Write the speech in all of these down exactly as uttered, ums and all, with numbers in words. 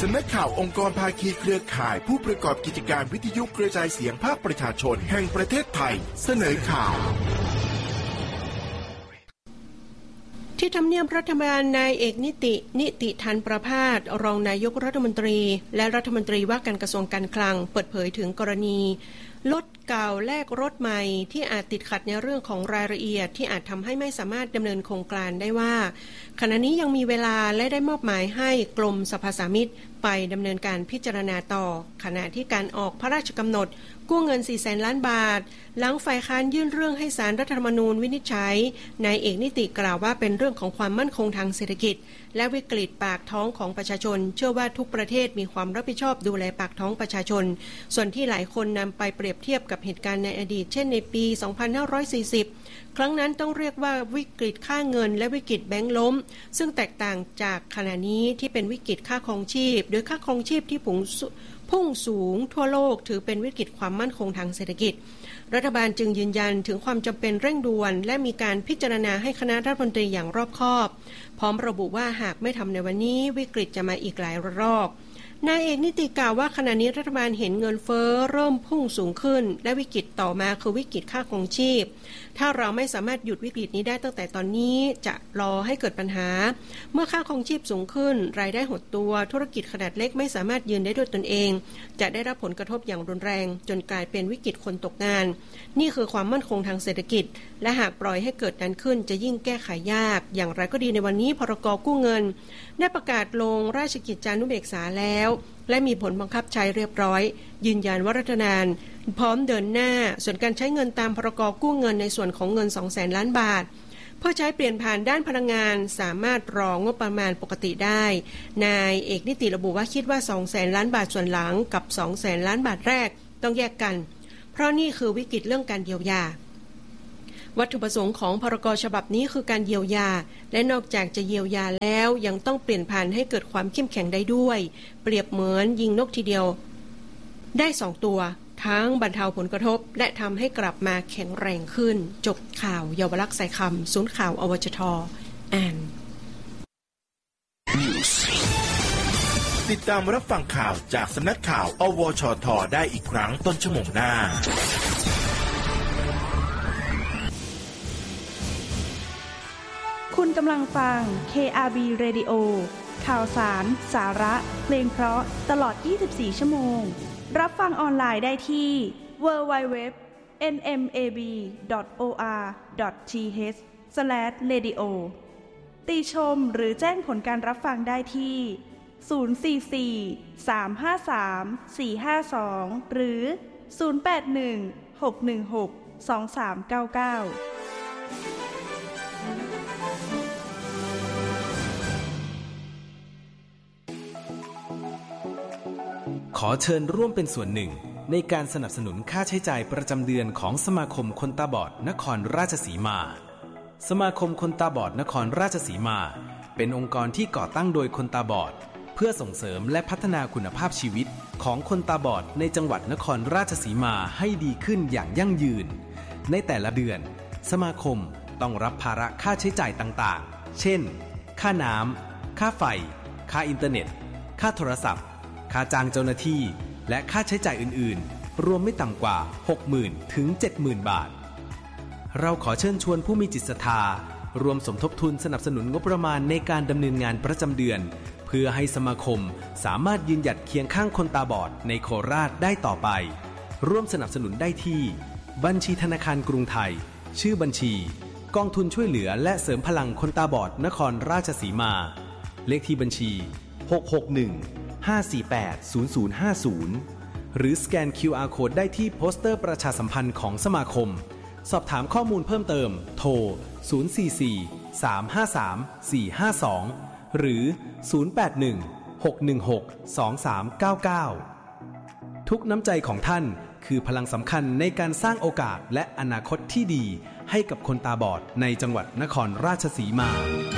สำนักข่าวองค์กรภาคีเครือข่ายผู้ประกอบกิจการวิทยุกระจายเสียงภาคประชาชนแห่งประเทศไทยเสนอข่าวที่ทำเนียบรัฐบาลนายเอกนิตินิติธันประภาสรองนายกรัฐมนตรีและรัฐมนตรีว่าการกระทรวงการคลังเปิดเผยถึงกรณีรถเก่าแลกรถใหม่ที่อาจติดขัดในเรื่องของรายละเอียดที่อาจทำให้ไม่สามารถดำเนินโครงการได้ว่าขณะนี้ยังมีเวลาและได้มอบหมายให้กรมสรรพสามิตไปดำเนินการพิจารณาต่อขณะที่การออกพระราชกำหนดกู้เงิน สี่แสน ล้านบาทหลังฝ่ายค้านยื่นเรื่องให้ศาลรัฐธรรมนูญวินิจฉัยนายเอกนิติกล่าวว่าเป็นเรื่องของความมั่นคงทางเศรษฐกิจและวิกฤตปากท้องของประชาชนเชื่อว่าทุกประเทศมีความรับผิดชอบดูแลปากท้องประชาชนส่วนที่หลายคนนำไปเปรียบเทียบกับเหตุการณ์ในอดีตเช่นในปี สองพันห้าร้อยสี่สิบ ครั้งนั้นต้องเรียกว่าวิกฤตค่าเงินและวิกฤตแบงก์ล้มซึ่งแตกต่างจากขณะนี้ที่เป็นวิกฤตค่าครองชีพโดยค่าครองชีพที่พุ่งพุ่งสูงทั่วโลกถือเป็นวิกฤตความมั่นคงทางเศรษฐกิจรัฐบาลจึงยืนยันถึงความจำเป็นเร่งด่วนและมีการพิจารณาให้คณะรัฐมนตรีอย่างรอบคอบพร้อมระบุว่าหากไม่ทำในวันนี้วิกฤตจะมาอีกหลายรอบนายเอกนิติกล่าวว่าขณะนี้รัฐบาลเห็นเงินเฟ้อเริ่มพุ่งสูงขึ้นและวิกฤตต่อมาคือวิกฤตค่าครองชีพถ้าเราไม่สามารถหยุดวิกฤตนี้ได้ตั้งแต่ตอนนี้จะรอให้เกิดปัญหาเมื่อค่าครองชีพสูงขึ้นรายได้หดตัวธุรกิจขนาดเล็กไม่สามารถยืนได้ด้วยตนเองจะได้รับผลกระทบอย่างรุนแรงจนกลายเป็นวิกฤตคนตกงานนี่คือความมั่นคงทางเศรษฐกิจและหากปล่อยให้เกิดนั้นขึ้นจะยิ่งแก้ไขยากอย่างไรก็ดีในวันนี้พรก.กู้เงินได้ประกาศลงราชกิจจานุเบกษาแล้วและมีผลบังคับใช้เรียบร้อยยืนยันว่ารัฐบาลพร้อมเดินหน้าส่วนการใช้เงินตามพรก.กู้เงินในส่วนของเงิน สองแสน ล้านบาทเพื่อใช้เปลี่ยนผ่านด้านพลังงานสามารถรองบประมาณปกติได้นายเอกนิติระบุว่าคิดว่า สองแสน ล้านบาทส่วนหลังกับ สองแสน ล้านบาทแรกต้องแยกกันเพราะนี่คือวิกฤตเรื่องการเยียวยาวัตถุประสงค์ของพรก.ฉบับนี้คือการเยียวยาและนอกจากจะเยียวยาแล้วยังต้องเปลี่ยนผ่านให้เกิดความเข้มแข็งได้ด้วยเปรียบเหมือนยิงนกทีเดียวได้สองตัวทั้งบรรเทาผลกระทบและทำให้กลับมาแข็งแรงขึ้นจบข่าวเยาวลักษณ์สายคำศูนย์ข่าวอวชท.อ่านติดตามรับฟังข่าวจากสำนักข่าวอวชท.ได้อีกครั้งต้นชั่วโมงหน้าคุณกำลังฟัง เค อาร์ บี Radio ข่าวสารสาระเพลงเพราะตลอดยี่สิบสี่ชั่วโมงรับฟังออนไลน์ได้ที่ ดับเบิลยู ดับเบิลยู ดับเบิลยู ดอท เอ็น เอ็ม เอ บี ดอท โอ อาร์ ดอท ที เอช สแลช เรดิโอ ติชมหรือแจ้งผลการรับฟังได้ที่ศูนย์ สี่ สี่ สาม ห้า สาม สี่ ห้า สองหรือศูนย์ แปด หนึ่ง หก หนึ่ง หก สอง สาม เก้า เก้าขอเชิญร่วมเป็นส่วนหนึ่งในการสนับสนุนค่าใช้จ่ายประจำเดือนของสมาคมคนตาบอดนครราชสีมาสมาคมคนตาบอดนครราชสีมาเป็นองค์กรที่ก่อตั้งโดยคนตาบอดเพื่อส่งเสริมและพัฒนาคุณภาพชีวิตของคนตาบอดในจังหวัดนครราชสีมาให้ดีขึ้นอย่างยั่งยืนในแต่ละเดือนสมาคมต้องรับภาระค่าใช้จ่ายต่างๆเช่นค่าน้ำค่าไฟค่าอินเทอร์เน็ตค่าโทรศัพท์ค่าจ้างเจ้าหน้าที่และค่าใช้จ่ายอื่นๆรวมไม่ต่ำกว่า หกหมื่น ถึง เจ็ดหมื่น บาทเราขอเชิญชวนผู้มีจิตศรัทธารวมสมทบทุนสนับสนุนงบประมาณในการดำเนินงานประจำเดือนเพื่อให้สมาคมสามารถยืนหยัดเคียงข้างคนตาบอดในโคราชได้ต่อไปร่วมสนับสนุนได้ที่บัญชีธนาคารกรุงไทยชื่อบัญชีกองทุนช่วยเหลือและเสริมพลังคนตาบอดนครราชสีมาเลขที่บัญชีหก หก หนึ่ง ห้า สี่ แปด ศูนย์ ศูนย์ ห้า ศูนย์หรือสแกน คิว อาร์ Code ได้ที่โปสเตอร์ประชาสัมพันธ์ของสมาคมสอบถามข้อมูลเพิ่มเติมโทรศูนย์ สี่ สี่ สาม ห้า สาม สี่ ห้า สองหรือศูนย์ แปด หนึ่ง หก หนึ่ง หก สอง สาม เก้า เก้าทุกน้ำใจของท่านคือพลังสำคัญในการสร้างโอกาสและอนาคตที่ดีให้กับคนตาบอดในจังหวัดนครราชสีมา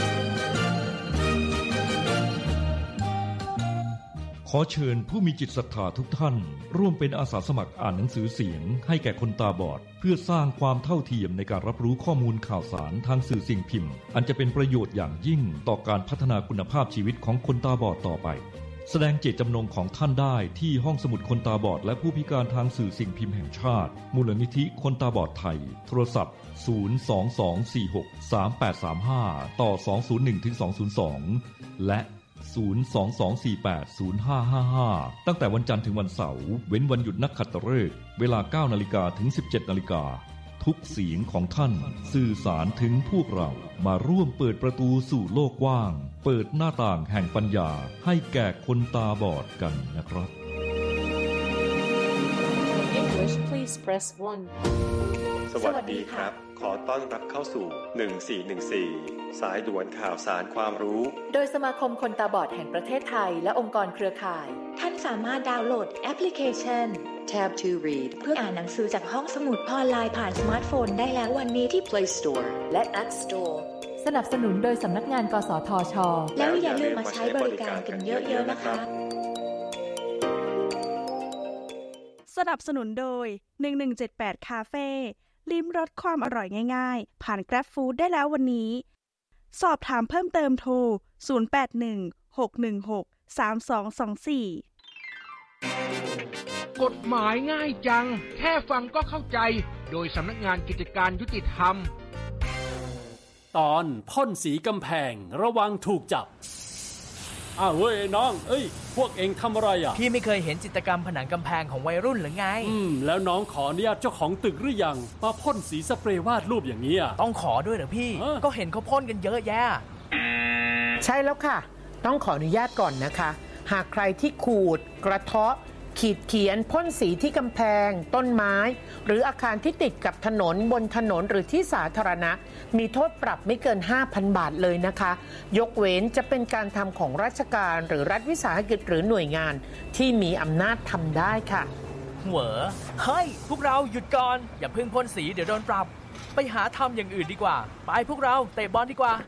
ขอเชิญผู้มีจิตศรัทธาทุกท่านร่วมเป็นอาสาสมัครอ่านหนังสือเสียงให้แก่คนตาบอดเพื่อสร้างความเท่าเทียมในการรับรู้ข้อมูลข่าวสารทางสื่อสิ่งพิมพ์อันจะเป็นประโยชน์อย่างยิ่งต่อการพัฒนาคุณภาพชีวิตของคนตาบอดต่อไปแสดงเจตจำนงของท่านได้ที่ห้องสมุดคนตาบอดและผู้พิการทางสื่อสิ่งพิมพ์แห่งชาติมูลนิธิคนตาบอดไทยโทรศัพท์ศูนย์ สอง สอง สี่ หก สาม แปด สาม ห้าต่อสองศูนย์หนึ่งถึงสองศูนย์สองและศูนย์ สอง สอง สี่ แปด ศูนย์ ห้า ห้า ห้าตั้งแต่วันจันทร์ถึงวันเสาร์เว้นวันหยุดนักขัตฤกษ์เวลา เก้านาฬิกา ถึง สิบเจ็ดนาฬิกาทุกเสียงของท่านสื่อสารถึงพวกเรามาร่วมเปิดประตูสู่โลกกว้างเปิดหน้าต่างแห่งปัญญาให้แก่คนตาบอดกันนะครับ English please press one สวัสดีครับขอต้อนรับเข้าสู่หนึ่งสี่หนึ่งสี่สายด่วนข่าวสารความรู้โดยสมาคมคนตาบอดแห่งประเทศไทยและองค์กรเครือข่ายท่านสามารถดาวน์โหลดแอปพลิเคชัน Tab to Read เพื่ออ่านหนังสือจากห้องสมุดออนไลน์ผ่านสมาร์ทโฟนได้แล้ววันนี้ที่ Play Store และ App Store สนับสนุนโดยสำนักงานกสทช. แล้วอย่าลืมมาใช้บริการกันเยอะๆนะคะสนับสนุนโดยหนึ่งหนึ่งเจ็ดแปดคาเฟ่ลิ้มรสความอร่อยง่ายๆผ่าน Grab Food ได้แล้ววันนี้สอบถามเพิ่มเติมโทรศูนย์ แปด หนึ่ง หก หนึ่ง หก สาม สอง สอง สี่กฎหมายง่ายจังแค่ฟังก็เข้าใจโดยสำนักงานกิจการยุติธรรมตอนพ่นสีกำแพงระวังถูกจับอ้าวเว้ยน้องเอ้ยพวกเองทำอะไรอ่ะพี่ไม่เคยเห็นจิตรกรรมผนังกำแพงของวัยรุ่นหรือไงอืมแล้วน้องขออนุญาตเจ้าของตึกหรือยังมาพ่นสีสเปรย์วาดรูปอย่างนี้อ่ะต้องขอด้วยเหรอพี่ก็เห็นเขาพ่นกันเยอะแยะใช่แล้วค่ะต้องขออนุญาตก่อนนะคะหากใครที่ขูดกระเทาะขีดเขียนพ่นสีที่กำแพงต้นไม้หรืออาคารที่ติดกับถนนบนถนนหรือที่สาธารณะมีโทษปรับไม่เกิน ห้าพัน บาทเลยนะคะยกเว้นจะเป็นการทำของราชการหรือรัฐวิสาหกิจหรือหน่วยงานที่มีอำนาจทำได้ค่ะเหวอเฮ้ยพวกเราหยุดก่อนอย่าเพิ่งพ่นสีเดี๋ยวโดนปรับไปหาทำอย่างอื่นดีกว่าไปพวกเราเตะบอลดีกว่า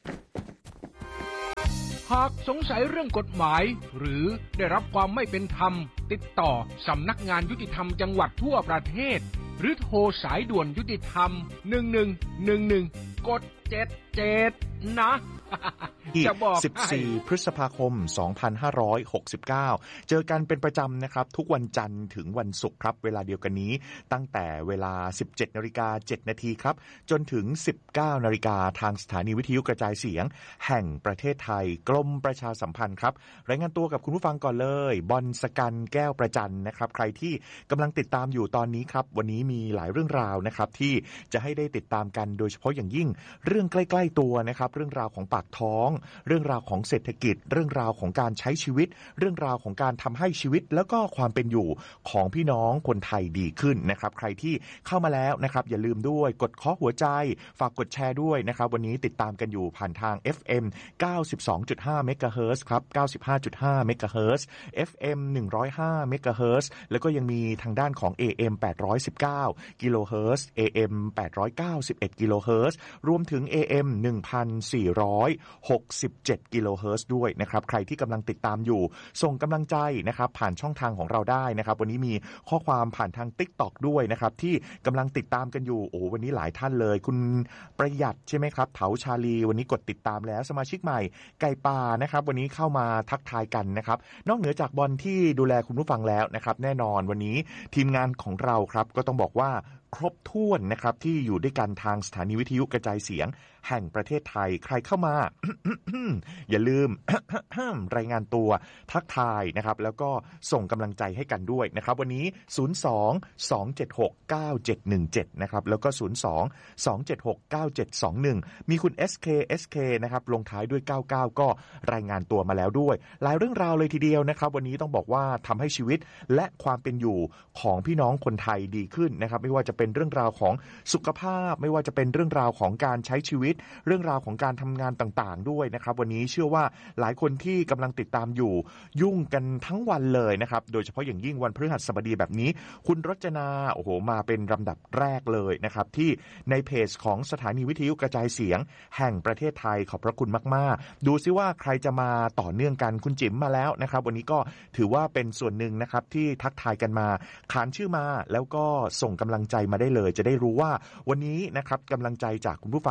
หากสงสัยเรื่องกฎหมายหรือได้รับความไม่เป็นธรรมติดต่อสำนักงานยุติธรรมจังหวัดทั่วประเทศหรือโทรสายด่วนยุติธรรมหนึ่งหนึ่งหนึ่งหนึ่งกดเจ็ดเจ็ดนะจะบอกสิบสี่พฤษภาคมสองพันห้าร้อยหกสิบเก้าเจอกันเป็นประจำนะครับทุกวันจันทร์ถึงวันศุกร์ครับเวลาเดียวกันนี้ตั้งแต่เวลา สิบเจ็ดนาฬิกาเจ็ดนาทีครับจนถึง สิบเก้านาฬิกาทางสถานีวิทยุกระจายเสียงแห่งประเทศไทยกรมประชาสัมพันธ์ครับรายงานตัวกับคุณผู้ฟังก่อนเลยบอลสกันแก้วประจันนะครับใครที่กำลังติดตามอยู่ตอนนี้ครับวันนี้มีหลายเรื่องราวนะครับที่จะให้ได้ติดตามกันโดยเฉพาะอย่างยิ่งเรื่องใกล้ๆตัวนะครับเรื่องราวของปากท้องเรื่องราวของเศรษฐกิจเรื่องราวของการใช้ชีวิตเรื่องราวของการทำให้ชีวิตแล้วก็ความเป็นอยู่ของพี่น้องคนไทยดีขึ้นนะครับใครที่เข้ามาแล้วนะครับอย่าลืมด้วยกดเคาะหัวใจฝากกดแชร์ด้วยนะครับวันนี้ติดตามกันอยู่ผ่านทาง เอฟ เอ็ม เก้าสิบสองจุดห้า เมกะเฮิรตซ์ครับ เก้าสิบห้าจุดห้า เมกะเฮิรตซ์ เอฟ เอ็ม หนึ่งร้อยห้า เมกะเฮิรตซ์แล้วก็ยังมีทางด้านของ เอ เอ็ม แปดร้อยสิบเก้า กิโลเฮิรตซ์ เอ เอ็ม แปดร้อยเก้าสิบเอ็ด กิโลเฮิรตซ์รวมถึง เอ เอ็ม หนึ่งพันสี่ร้อยหกสิบเจ็ดกิโลเฮิรตซ์ด้วยนะครับใครที่กำลังติดตามอยู่ส่งกำลังใจนะครับผ่านช่องทางของเราได้นะครับวันนี้มีข้อความผ่านทาง TikTok ด้วยนะครับที่กำลังติดตามกันอยู่โอ้วันนี้หลายท่านเลยคุณประหยัดใช่ไหมครับเถาชาลีวันนี้กดติดตามแล้วสมาชิกใหม่ไก่ป่านะครับวันนี้เข้ามาทักทายกันนะครับนอกเหนือจากบอลที่ดูแลคุณผู้ฟังแล้วนะครับแน่นอนวันนี้ทีมงานของเราครับก็ต้องบอกว่าครบถ้วนนะครับที่อยู่ด้วยกันทางสถานีวิทยุกระจายเสียงแห่งประเทศไทยใครเข้ามา อย่าลืม รายงานตัวทักทายนะครับแล้วก็ส่งกำลังใจให้กันด้วยนะครับวันนี้ศูนย์ สอง สอง เจ็ด หก เก้า เจ็ด หนึ่ง เจ็ดนะครับแล้วก็ศูนย์ สอง สอง เจ็ด หก เก้า เจ็ด สอง หนึ่งมีคุณ เอส เค เอส เค นะครับลงท้ายด้วยเก้าสิบเก้าก็รายงานตัวมาแล้วด้วยหลายเรื่องราวเลยทีเดียวนะครับวันนี้ต้องบอกว่าทำให้ชีวิตและความเป็นอยู่ของพี่น้องคนไทยดีขึ้นนะครับไม่ว่าจะเป็นเรื่องราวของสุขภาพไม่ว่าจะเป็นเรื่องราวของการใช้ชีวิตเรื่องราวของการทำงานต่างๆด้วยนะครับวันนี้เชื่อว่าหลายคนที่กำลังติดตามอยู่ยุ่งกันทั้งวันเลยนะครับโดยเฉพาะอย่างยิ่งวันพฤหัสบดีแบบนี้คุณรจนาโอ้โหมาเป็นลำดับแรกเลยนะครับที่ในเพจของสถานีวิทยุกระจายเสียงแห่งประเทศไทยขอบพระคุณมากๆดูซิว่าใครจะมาต่อเนื่องกันคุณจิ๋มมาแล้วนะครับวันนี้ก็ถือว่าเป็นส่วนหนึ่งนะครับที่ทักทายกันมาขานชื่อมาแล้วก็ส่งกำลังใจมาได้เลยจะได้รู้ว่าวันนี้นะครับกำลังใจจากคุณผู้ฟังใน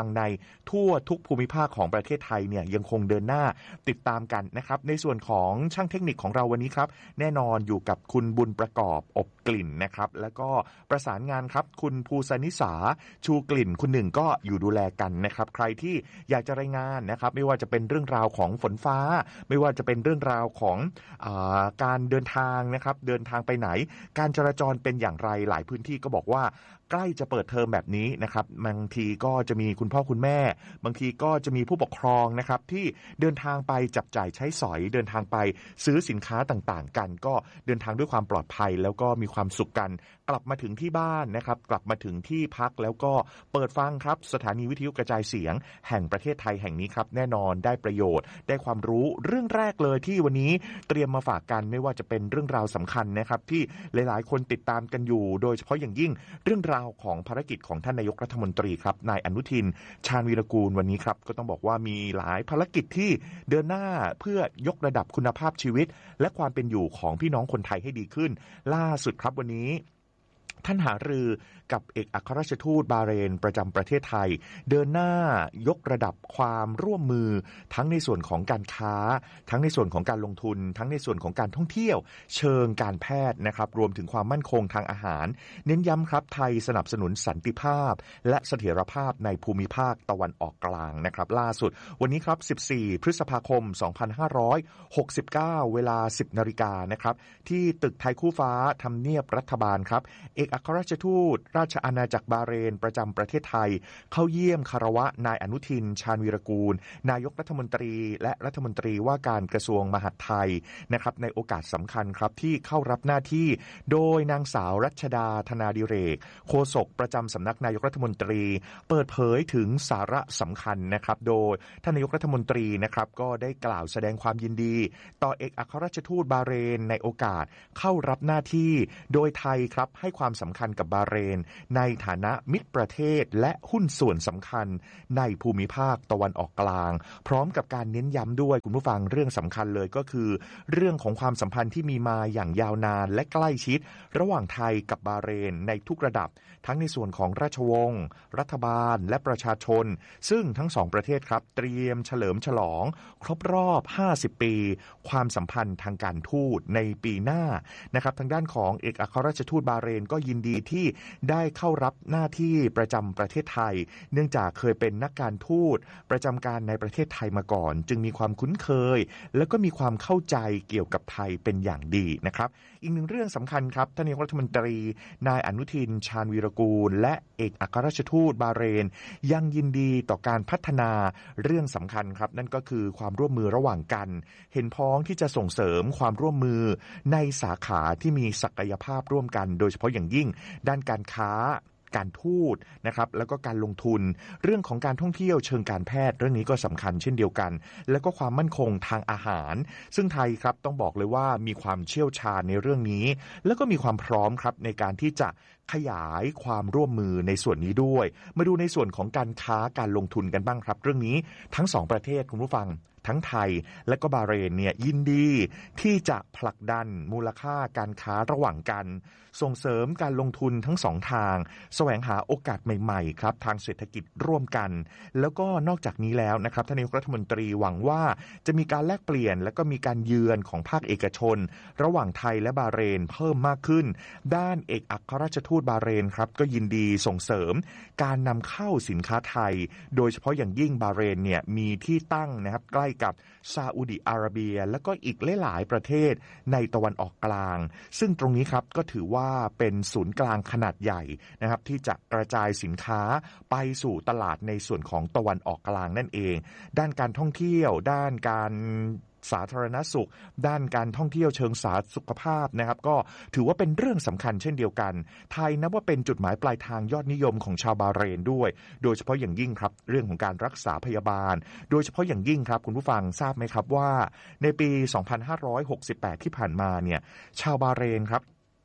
ทั่วทุกภูมิภาคของประเทศไทยเนี่ยยังคงเดินหน้าติดตามกันนะครับในส่วนของช่างเทคนิคของเราวันนี้ครับแน่นอนอยู่กับคุณบุญประกอบอบกลิ่นนะครับแล้วก็ประสานงานครับคุณภูสนิสาชูกลิ่นคุณหนึ่งก็อยู่ดูแลกันนะครับใครที่อยากจะรายงานนะครับไม่ว่าจะเป็นเรื่องราวของฝนฟ้าไม่ว่าจะเป็นเรื่องราวของอ่าการเดินทางนะครับเดินทางไปไหนการจราจรเป็นอย่างไรหลายพื้นที่ก็บอกว่าใกล้จะเปิดเทอมแบบนี้นะครับบางทีก็จะมีคุณพ่อคุณแม่บางทีก็จะมีผู้ปกครองนะครับที่เดินทางไปจับจ่ายใช้สอยเดินทางไปซื้อสินค้าต่างๆกันก็เดินทางด้วยความปลอดภัยแล้วก็มีความสุขกันกลับมาถึงที่บ้านนะครับกลับมาถึงที่พักแล้วก็เปิดฟังครับสถานีวิทยุกระจายเสียงแห่งประเทศไทยแห่งนี้ครับแน่นอนได้ประโยชน์ได้ความรู้เรื่องแรกเลยที่วันนี้เตรียมมาฝากกันไม่ว่าจะเป็นเรื่องราวสำคัญนะครับที่หลายๆคนติดตามกันอยู่โดยเฉพาะอย่างยิ่งเรื่องราวของภารกิจของท่านนายกรัฐมนตรีครับนายอนุทินชาญวีรกูลวันนี้ครับก็ต้องบอกว่ามีหลายภารกิจที่เดินหน้าเพื่อยกระดับคุณภาพชีวิตและความเป็นอยู่ของพี่น้องคนไทยให้ดีขึ้นล่าสุดครับวันนี้ท่านหารือกับเอกอัครราชทูตบาเรนประจำประเทศไทยเดินหน้ายกระดับความร่วมมือทั้งในส่วนของการค้าทั้งในส่วนของการลงทุนทั้งในส่วนของการท่องเที่ยวเชิงการแพทย์นะครับรวมถึงความมั่นคงทางอาหารเน้นย้ำครับไทยสนับสนุนสันติภาพและเสถียรภาพในภูมิภาคตะวันออกกลางนะครับล่าสุดวันนี้ครับสิบสี่พฤษภาคมสองพันห้าร้อยหกสิบเก้าเวลา สิบนาฬิกานะครับที่ตึกไทยคู่ฟ้าทำเนียบรัฐบาลครับเอกอัครราชทูตราชอาณาจักรบาเรนประจำประเทศไทยเข้าเยี่ยมคารวะนายอนุทินชาญวีรกูลนายกรัฐมนตรีและรัฐมนตรีว่าการกระทรวงมหาดไทยนะครับในโอกาสสำคัญครับที่เข้ารับหน้าที่โดยนางสาวรัชดาธนาดิเรกโฆษกประจำสำนักนายกรัฐมนตรีเปิดเผยถึงสาระสำคัญนะครับโดยท่านนายกรัฐมนตรีนะครับก็ได้กล่าวแสดงความยินดีต่อเอกอัครราชทูตบาเรนในโอกาสเข้ารับหน้าที่โดยไทยครับให้ความสำคัญกับบาเรนในฐานะมิตรประเทศและหุ้นส่วนสำคัญในภูมิภาคตะวันออกกลางพร้อมกับการเน้นย้ำด้วยคุณผู้ฟังเรื่องสำคัญเลยก็คือเรื่องของความสัมพันธ์ที่มีมาอย่างยาวนานและใกล้ชิดระหว่างไทยกับบาเรนในทุกระดับทั้งในส่วนของราชวงศ์รัฐบาลและประชาชนซึ่งทั้งสองประเทศครับเตรียมเฉลิมฉลองครบรอบห้าสิบปีความสัมพันธ์ทางการทูตในปีหน้านะครับทางด้านของเอกอัครราชทูตบาเรนก็ยินดีที่ได้เข้ารับหน้าที่ประจำประเทศไทยเนื่องจากเคยเป็นนักการทูตประจำการในประเทศไทยมาก่อนจึงมีความคุ้นเคยแล้วก็มีความเข้าใจเกี่ยวกับไทยเป็นอย่างดีนะครับอีกหนึ่งเรื่องสำคัญครับท่านนายกรัฐมนตรีนายอนุทินชาญวีรกูลและเอกอัครราชทูตบาเรนยังยินดีต่อการพัฒนาเรื่องสำคัญครับนั่นก็คือความร่วมมือระหว่างกันเห็นพ้องที่จะส่งเสริมความร่วมมือในสาขาที่มีศักยภาพร่วมกันโดยเฉพาะอย่างยิ่งด้านการค้าการทูตนะครับแล้วก็การลงทุนเรื่องของการท่องเที่ยวเชิงการแพทย์เรื่องนี้ก็สำคัญเช่นเดียวกันแล้วก็ความมั่นคงทางอาหารซึ่งไทยครับต้องบอกเลยว่ามีความเชี่ยวชาญในเรื่องนี้แล้วก็มีความพร้อมครับในการที่จะขยายความร่วมมือในส่วนนี้ด้วยมาดูในส่วนของการค้าการลงทุนกันบ้างครับเรื่องนี้ทั้งสองประเทศคุณผู้ฟังทั้งไทยและก็บาเรนเนี่ยยินดีที่จะผลักดันมูลค่าการค้าระหว่างกันส่งเสริมการลงทุนทั้งสองทางแสวงหาโอกาสใหม่ๆครับทางเศรษฐกิจร่วมกันแล้วก็นอกจากนี้แล้วนะครับท่านนายกรัฐมนตรีหวังว่าจะมีการแลกเปลี่ยนและก็มีการเยือนของภาคเอกชนระหว่างไทยและบาเรนเพิ่มมากขึ้นด้านเอกอัครราชทูตบาเรนครับก็ยินดีส่งเสริมการนำเข้าสินค้าไทยโดยเฉพาะอย่างยิ่งบาเรนเนี่ยมีที่ตั้งนะครับใกล้กับซาอุดิอาระเบียและก็อีกหลายๆประเทศในตะวันออกกลางซึ่งตรงนี้ครับก็ถือว่าเป็นศูนย์กลางขนาดใหญ่นะครับที่จะกระจายสินค้าไปสู่ตลาดในส่วนของตะวันออกกลางนั่นเองด้านการท่องเที่ยวด้านการสาธารณสุขด้านการท่องเที่ยวเชิงสาธารณสุขภาพนะครับก็ถือว่าเป็นเรื่องสำคัญเช่นเดียวกันไทยนับว่าเป็นจุดหมายปลายทางยอดนิยมของชาวบาเรนด้วยโดยเฉพาะอย่างยิ่งครับเรื่องของการรักษาพยาบาลโดยเฉพาะอย่างยิ่งครับคุณผู้ฟังทราบไหมครับว่าในปีสองพันห้าร้อยหกสิบแปดที่ผ่านมาเนี่ยชาวบาเรนครับ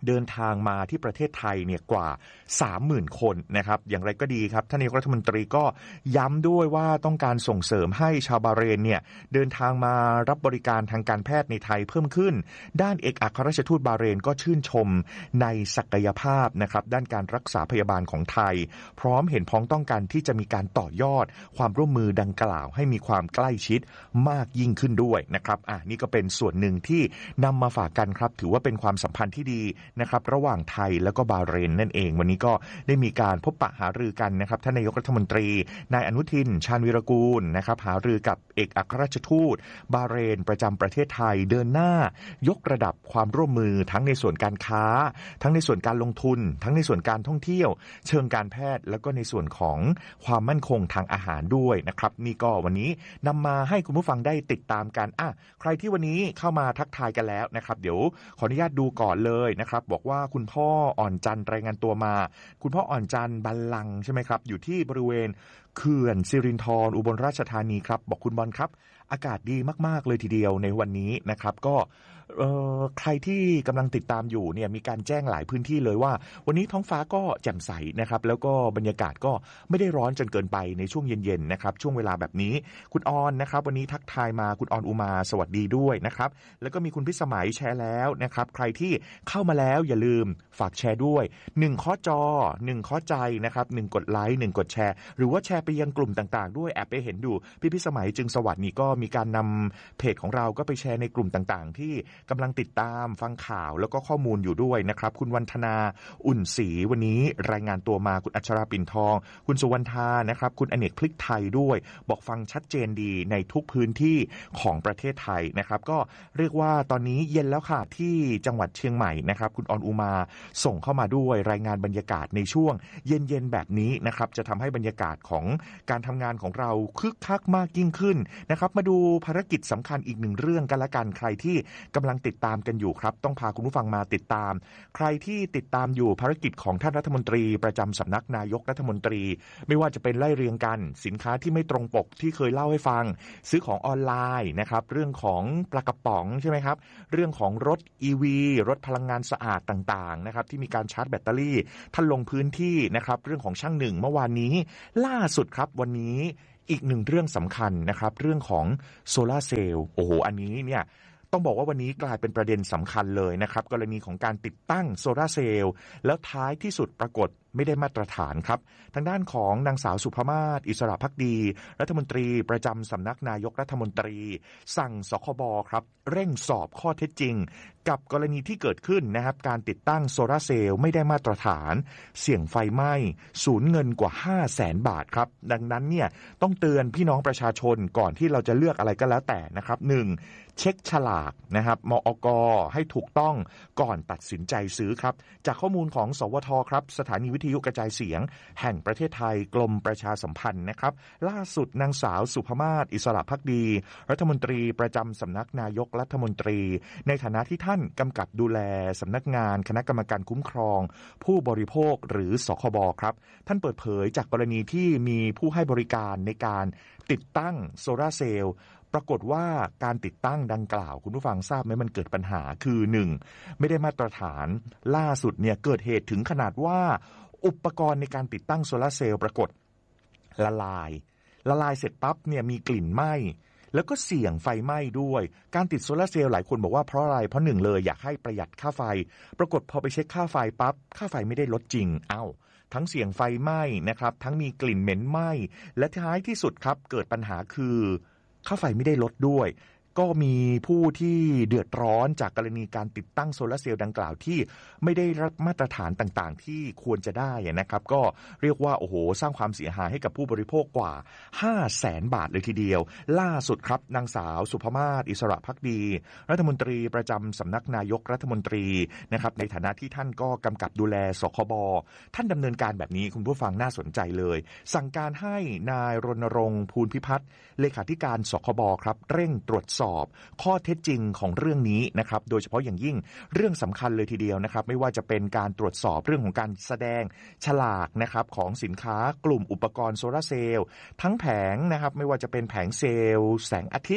เดินทางมาที่ประเทศไทยเนี่ยกว่า สามหมื่น คนนะครับอย่างไรก็ดีครับท่านนายกรัฐมนตรีก็ย้ำด้วยว่าต้องการส่งเสริมให้ชาวบาห์เรนเนี่ยเดินทางมารับบริการทางการแพทย์ในไทยเพิ่มขึ้นด้านเอกอัครราชทูตบาห์เรนก็ชื่นชมในศักยภาพนะครับด้านการรักษาพยาบาลของไทยพร้อมเห็นพ้องต้องกันที่จะมีการต่อยอดความร่วมมือดังกล่าวให้มีความใกล้ชิดมากยิ่งขึ้นด้วยนะครับอ่ะนี่ก็เป็นส่วนหนึ่งที่นำมาฝากกันครับถือว่าเป็นความสัมพันธ์ที่ดีนะครับระหว่างไทยแล้วก็บาห์เรนนั่นเองวันนี้ก็ได้มีการพบปะหารือกันนะครับท่านนายกรัฐมนตรีนายอนุทินชาญวีรกูลนะครับหารือกับเอกอัครราชทูตบาห์เรนประจำประเทศไทยเดินหน้ายกระดับความร่วมมือทั้งในส่วนการค้าทั้งในส่วนการลงทุนทั้งในส่วนการท่องเที่ยวเชิงการแพทย์แล้วก็ในส่วนของความมั่นคงทางอาหารด้วยนะครับนี่ก็วันนี้นำมาให้คุณผู้ฟังได้ติดตามกันอ่ะใครที่วันนี้เข้ามาทักทายกันแล้วนะครับเดี๋ยวขออนุญาตดูก่อนเลยนะครับบอกว่าคุณพ่ออ่อนจันทร์รายงานตัวมาคุณพ่ออ่อนจันทร์บัลลังก์ใช่ไหมครับอยู่ที่บริเวณเขื่อนสิรินธรอุบลราชธานีครับบอกคุณบอลครับอากาศดีมากๆเลยทีเดียวในวันนี้นะครับก็เอ่อใครที่กำลังติดตามอยู่เนี่ยมีการแจ้งหลายพื้นที่เลยว่าวันนี้ท้องฟ้าก็แจ่มใสนะครับแล้วก็บรรยากาศก็ไม่ได้ร้อนจนเกินไปในช่วงเย็นๆนะครับช่วงเวลาแบบนี้คุณออนนะครับวันนี้ทักทายมาคุณออนอุมาสวัสดีด้วยนะครับแล้วก็มีคุณพิสมัยแชร์แล้วนะครับใครที่เข้ามาแล้วอย่าลืมฝากแชร์ด้วยหนึ่งเคาะจอหนึ่งเคาะใจนะครับหนึ่งกดไลค์หนึ่งกดแชร์หรือว่าแชร์ไปยังกลุ่มต่างๆด้วยแอบไปเห็นดูพี่พิสมัยจึงสวัสดีก็มีการนำเพจของเราก็ไปแชร์ในกลุ่มต่างๆที่กำลังติดตามฟังข่าวแล้วก็ข้อมูลอยู่ด้วยนะครับคุณวันธนาอุ่นศรีวันนี้รายงานตัวมาคุณอัชราปิ่นทองคุณสุวรรณธานะครับคุณอเนกพลิกไทยด้วยบอกฟังชัดเจนดีในทุกพื้นที่ของประเทศไทยนะครับก็เรียกว่าตอนนี้เย็นแล้วค่ะที่จังหวัดเชียงใหม่นะครับคุณออนอุมาส่งเข้ามาด้วยรายงานบรรยากาศในช่วงเย็นๆแบบนี้นะครับจะทำให้บรรยากาศของการทำงานของเราคึกคักมากยิ่งขึ้นนะครับมาดูภารกิจสำคัญอีกหนึ่งเรื่องกันละกันใครที่กำลังติดตามกันอยู่ครับต้องพาคุณผู้ฟังมาติดตามใครที่ติดตามอยู่ภารกิจของท่านรัฐมนตรีประจำสำนักนายกรัฐมนตรีไม่ว่าจะเป็นไล่เรียงกันสินค้าที่ไม่ตรงปกที่เคยเล่าให้ฟังซื้อของออนไลน์นะครับเรื่องของปลากระป๋องใช่ไหมครับเรื่องของรถ อี วี รถพลังงานสะอาดต่างๆนะครับที่มีการชาร์จแบตเตอรี่ท่านลงพื้นที่นะครับเรื่องของช่างหนึ่งเมื่อวานนี้ล่าสุดครับวันนี้อีกหนึ่งเรื่องสำคัญนะครับเรื่องของโซลาร์เซลล์โอ้โหอันนี้เนี่ยต้องบอกว่าวันนี้กลายเป็นประเด็นสำคัญเลยนะครับกรณีของการติดตั้งโซลาร์เซลล์แล้วท้ายที่สุดปรากฏไม่ได้มาตรฐานครับทางด้านของนางสาวสุภมาศอิสระภักดีรัฐมนตรีประจำสำนักนายกรัฐมนตรีสั่งสคบครับเร่งสอบข้อเท็จจริงกับกรณีที่เกิดขึ้นนะครับการติดตั้งโซลาร์เซลล์ไม่ได้มาตรฐานเสี่ยงไฟไหม้สูญเงินกว่า ห้าแสน บาทครับดังนั้นเนี่ยต้องเตือนพี่น้องประชาชนก่อนที่เราจะเลือกอะไรก็แล้วแต่นะครับหนึ่งเช็คฉลากนะครับมอก.ให้ถูกต้องก่อนตัดสินใจซื้อครับจากข้อมูลของสวทครับสถานีวิทยุกระจายเสียงแห่งประเทศไทยกรมประชาสัมพันธ์นะครับล่าสุดนางสาวสุภมาศอิสระภักดีรัฐมนตรีประจำสำนักนายกรัฐมนตรีในฐานะที่ท่านกำกับดูแลสำนักงานคณะกรรมการคุ้มครองผู้บริโภคหรือสคบครับท่านเปิดเผยจากกรณีที่มีผู้ให้บริการในการติดตั้งโซลาร์เซลล์ปรากฏว่าการติดตั้งดังกล่าวคุณผู้ฟังทราบไหมมันเกิดปัญหาคือหนึ่งไม่ได้มาตรฐานล่าสุดเนี่ยเกิดเหตุถึงขนาดว่าอุปกรณ์ในการติดตั้งโซลาร์เซลล์ปรากฏละลายละลายเสร็จปั๊บเนี่ยมีกลิ่นไหม้แล้วก็เสี่ยงไฟไหม้ด้วยการติดโซลาร์เซลล์หลายคนบอกว่าเพราะอะไรเพราะหนึ่งเลยอยากให้ประหยัดค่าไฟปรากฏพอไปเช็คค่าไฟปั๊บค่าไฟไม่ได้ลดจริงเอ้าทั้งเสี่ยงไฟไหม้นะครับทั้งมีกลิ่นเหม็นไหม้และท้ายที่สุดครับเกิดปัญหาคือค่าไฟไม่ได้ลดด้วยก็มีผู้ที่เดือดร้อนจากกรณีการติดตั้งโซลาร์เซลล์ดังกล่าวที่ไม่ได้รับมาตรฐานต่างๆที่ควรจะได้นะครับก็เรียกว่าโอ้โหสร้างความเสียหายให้กับผู้บริโภคกว่า ห้าแสน บาทเลยทีเดียวล่าสุดครับนางสาวสุภมาศอิสระภักดีรัฐมนตรีประจำสำนักนายกรัฐมนตรีนะครับในฐานะที่ท่านก็กำกับดูแลสคบท่านดำเนินการแบบนี้คุณผู้ฟังน่าสนใจเลยสั่งการให้นายรณรงค์ภูลพิพัฒน์เลขาธิการสคบครับเร่งตรวจสอบข้อเท็จจริงของเรื่องนี้นะครับโดยเฉพาะอย่างยิ่งเรื่องสำคัญเลยทีเดียวนะครับไม่ว่าจะเป็นการตรวจสอบเรื่องของการแสดงฉลากนะครับของสินค้ากลุ่มอุปกรณ์โซลาร์เซลล์ทั้งแผงนะครับไม่ว่าจะเป็นแผงเซลล์แสงอาทิตย์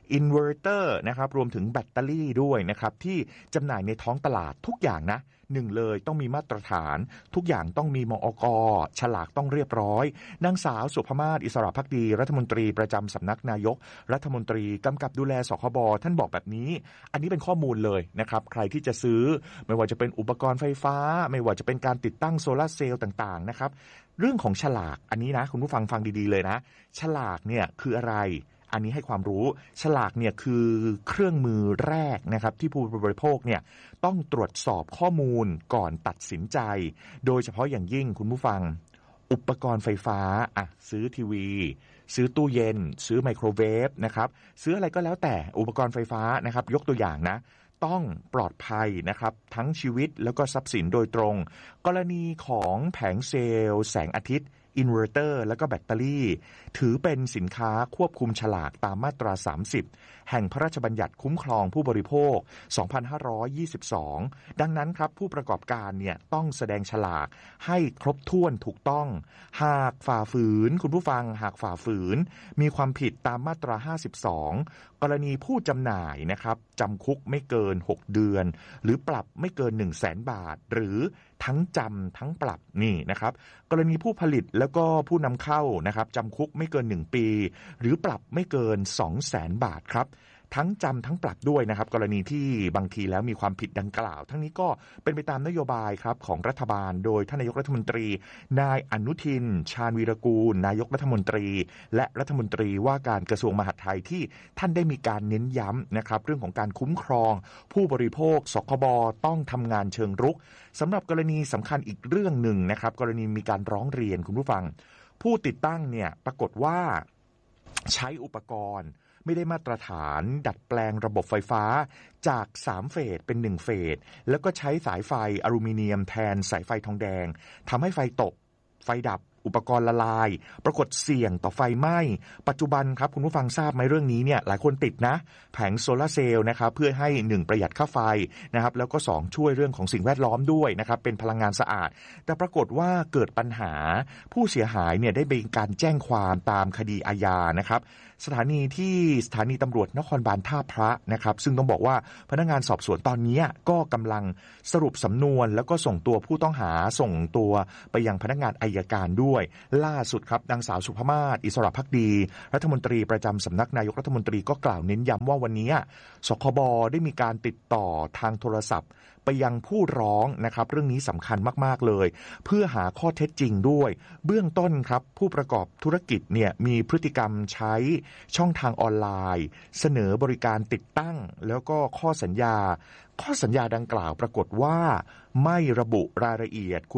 อินเวอร์เตอร์นะครับรวมถึงแบตเตอรี่ด้วยนะครับที่จำหน่ายในท้องตลาดทุกอย่างนะหนึ่งเลยต้องมีมาตรฐานทุกอย่างต้องมีมอก.ฉลากต้องเรียบร้อยนางสาวสุภมาศอิสระภักดีรัฐมนตรีประจำสำนักนายกรัฐมนตรีกำกับดูแลสคบท่านบอกแบบนี้อันนี้เป็นข้อมูลเลยนะครับใครที่จะซื้อไม่ว่าจะเป็นอุปกรณ์ไฟฟ้าไม่ว่าจะเป็นการติดตั้งโซลาร์เซลล์ต่างๆนะครับเรื่องของฉลากอันนี้นะคุณผู้ฟังฟังดีๆเลยนะฉลากเนี่ยคืออะไรอันนี้ให้ความรู้ฉลากเนี่ยคือเครื่องมือแรกนะครับที่ผู้บริโภคเนี่ยต้องตรวจสอบข้อมูลก่อนตัดสินใจโดยเฉพาะอย่างยิ่งคุณผู้ฟังอุปกรณ์ไฟฟ้าอ่ะซื้อทีวีซื้อตู้เย็นซื้อไมโครเวฟนะครับซื้ออะไรก็แล้วแต่อุปกรณ์ไฟฟ้านะครับยกตัวอย่างนะต้องปลอดภัยนะครับทั้งชีวิตแล้วก็ทรัพย์สินโดยตรงกรณีของแผงเซลล์แสงอาทิตย์อินเวอร์เตอร์และก็แบตเตอรี่ถือเป็นสินค้าควบคุมฉลากตามมาตราสามสิบแห่งพระราชบัญญัติคุ้มครองผู้บริโภคสองพันห้าร้อยยี่สิบสองดังนั้นครับผู้ประกอบการเนี่ยต้องแสดงฉลากให้ครบถ้วนถูกต้องหากฝ่าฝืนคุณผู้ฟังหากฝ่าฝืนมีความผิดตามมาตราห้าสิบสองกรณีผู้จำหน่ายนะครับจำคุกไม่เกินหกเดือนหรือปรับไม่เกิน หนึ่งแสน บาทหรือทั้งจำทั้งปรับนี่นะครับกรณีผู้ผลิตแล้วก็ผู้นำเข้านะครับจำคุกไม่เกินหนึ่งปีหรือปรับไม่เกิน สองแสน บาทครับทั้งจำทั้งปรับด้วยนะครับกรณีที่บางทีแล้วมีความผิดดังกล่าวทั้งนี้ก็เป็นไปตามนโยบายครับของรัฐบาลโดยท่านนายกรัฐมนตรีนายอนุทินชาญวีรกูลนายกรัฐมนตรีและรัฐมนตรีว่าการกระทรวงมหาดไทยที่ท่านได้มีการเน้นย้ำนะครับเรื่องของการคุ้มครองผู้บริโภคสคบต้องทำงานเชิงรุกสำหรับกรณีสำคัญอีกเรื่องหนึ่งนะครับกรณีมีการร้องเรียนคุณผู้ฟังผู้ติดตั้งเนี่ยปรากฏว่าใช้อุปกรณ์ไม่ได้มาตรฐานดัดแปลงระบบไฟฟ้าจากสามเฟสเป็นหนึ่งเฟสแล้วก็ใช้สายไฟอลูมิเนียมแทนสายไฟทองแดงทำให้ไฟตกไฟดับอุปกรณ์ละลายปรากฏเสี่ยงต่อไฟไหม้ปัจจุบันครับคุณผู้ฟังทราบไหมเรื่องนี้เนี่ยหลายคนติดนะแผงโซลาร์เซลล์นะครับเพื่อให้หนึ่งประหยัดค่าไฟนะครับแล้วก็สองช่วยเรื่องของสิ่งแวดล้อมด้วยนะครับเป็นพลังงานสะอาดแต่ปรากฏว่าเกิดปัญหาผู้เสียหายเนี่ยได้เป็นการแจ้งความตามคดีอาญานะครับสถานีที่สถานีตำรวจนครบาลท่าพระนะครับซึ่งต้องบอกว่าพนักงานสอบสวนตอนนี้ก็กำลังสรุปสำนวนแล้วก็ส่งตัวผู้ต้องหาส่งตัวไปยังพนักงานอัยการด้วยล่าสุดครับนางสาวสุภมาศอิสระภักดีรัฐมนตรีประจำสำนักนายกรัฐมนตรีก็กล่าวเน้นย้ำว่าวันนี้สคบได้มีการติดต่อทางโทรศัพท์ไปยังผู้ร้องนะครับเรื่องนี้สำคัญมากๆเลยเพื่อหาข้อเท็จจริงด้วยเบื้องต้นครับผู้ประกอบธุรกิจเนี่ยมีพฤติกรรมใช้ช่องทางออนไลน์เสนอบริการติดตั้งแล้วก็ข้อสัญญาข้อสัญญาดังกล่าวปรากฏว่าไม่ระบุรายละเอียด